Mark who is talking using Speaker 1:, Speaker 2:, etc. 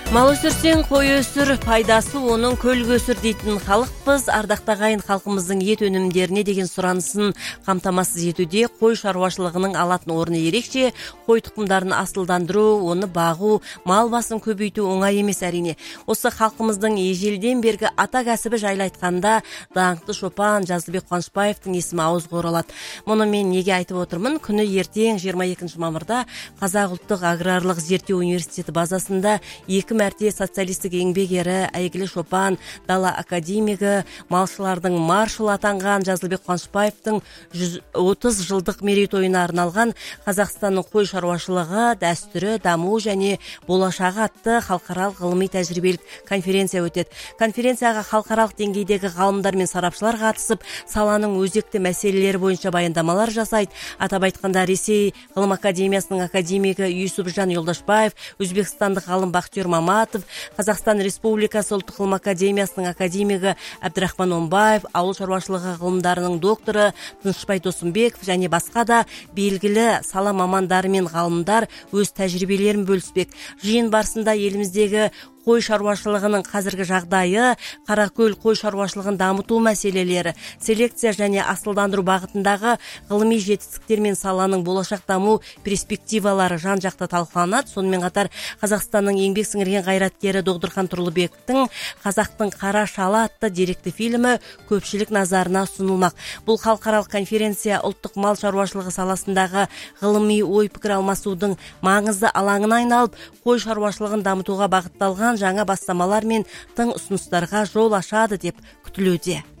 Speaker 1: Мал өсірсең қой өсір, пайдасы оның көлге өсір дейтін халықпыз. Ардақта ағайын халқымыздың ет өнімдеріне деген сұранысын қамтамасыз етуде қой шаруашылығының алатын орны ерекше. Қой тұқымдарын асылдандыру, оны бағу, мал басын көбейту оңай емес әрине. Осы халқымыздың ежелден бергі ата кәсібі жайлы айтқанда даңқты шопан Жаздыбек Қуанышбаевтың есімі ауызға оралады. Мұны мен неге айтып отырмын? Күні ертең 22 мамырда Қазақ ұлттық аграрлық зерттеу университеті базасында 2 мәрте социалистік еңбек ері, әйгілі шопан, дала академигі, малшылардың маршалы атанған Жаздыбек Қуанышбаевтың 130 жылдық мерейтойына арналған Қазақстанның қой шаруашылығы, дәстүрі, даму және болашағы атты халықаралық ғылыми тәжірибелік конференция өтеді. Конференцияға халықаралық деңгейдегі ғалымдар мен сарапшылар қатысып, саланың өзекті мәселелері бойынша баяндамалар жасайды. Атап айтқанда Ресей ғылым академиясының академигі Юсупжан Юлдашбаев, өзбекстандық ғалым Бақтияр Маматов, Қазақстан Республикасы ұлттық ғылым академиясының академигі Әбдірахман Омбаев, ауыл шаруашылығы ғылымдарының докторы Тынышбай Досымбеков және басқа да белгілі сала мамандары мен ғалымдар өз тәжірибелерін бөліспек. Жиын барысында еліміздегі қой шаруашылығының қазіргі жағдайы, Қаракөл қой шаруашылығын дамыту мәселелері, селекция және асылдандыру бағытындағы ғылыми жетістіктер мен саланың болашақ даму перспективалары жан-жақты талқыланады. Сонымен қатар Қазақстанның еңбек сіңірген қайраткері Доғдырхан Тұрлыбектің Қазақтың қара шалы атты деректі фильмі көпшілік назарына ұсынылмақ. Бұл халықаралық конференция ұлттық мал шаруашылығы саласындағы ғылыми ой-пікір алмасудың маңызды алаңына айналып, қой шаруашылығын дамытуға бағытталған жаңа бастамалар мен тың ұсыныстарға жол ашады деп күтілуде.